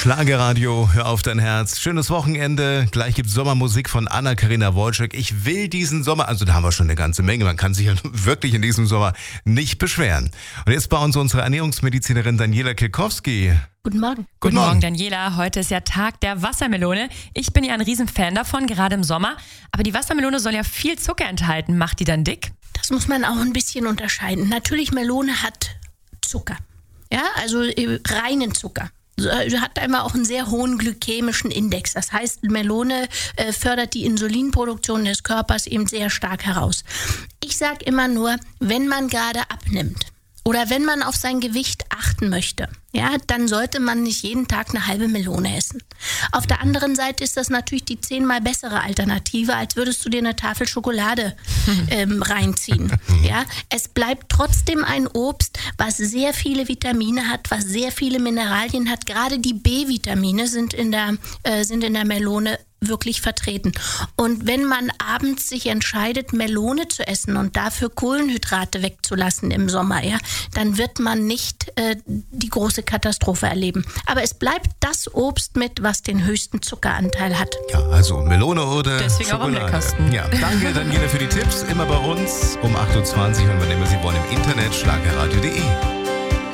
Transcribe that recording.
Schlagerradio, hör auf dein Herz. Schönes Wochenende. Gleich gibt's Sommermusik von Anna-Karina Wojcik. Ich will diesen Sommer, also da haben wir schon eine ganze Menge. Man kann sich ja wirklich in diesem Sommer nicht beschweren. Und jetzt bei uns unsere Ernährungsmedizinerin Daniela Kilkowski. Guten Morgen. Guten Morgen, Daniela. Heute ist ja Tag der Wassermelone. Ich bin ja ein Riesenfan davon, gerade im Sommer. Aber die Wassermelone soll ja viel Zucker enthalten. Macht die dann dick? Das muss man auch ein bisschen unterscheiden. Natürlich, Melone hat Zucker. Ja, also reinen Zucker. Hat einmal auch einen sehr hohen glykämischen Index. Das heißt, Melone fördert die Insulinproduktion des Körpers eben sehr stark heraus. Ich sage immer nur, wenn man gerade abnimmt oder wenn man auf sein Gewicht achten möchte, ja, dann sollte man nicht jeden Tag eine halbe Melone essen. Auf der anderen Seite ist das natürlich die 10-mal bessere Alternative, als würdest du dir eine Tafel Schokolade reinziehen. Ja, es bleibt trotzdem ein Obst, was sehr viele Vitamine hat, was sehr viele Mineralien hat. Gerade die B-Vitamine sind in der Melone wirklich vertreten. Und wenn man abends sich entscheidet, Melone zu essen und dafür Kohlenhydrate wegzulassen im Sommer, ja, dann wird man nicht die große Katastrophe erleben. Aber es bleibt das Obst mit, was den höchsten Zuckeranteil hat. Ja, also Melone oder Deswegen Schokolade. auch am leckersten. Ja, danke Daniela für die Tipps. Immer bei uns um 8.20 Uhr und wann immer Sie wollen im Internet schlagerradio.de.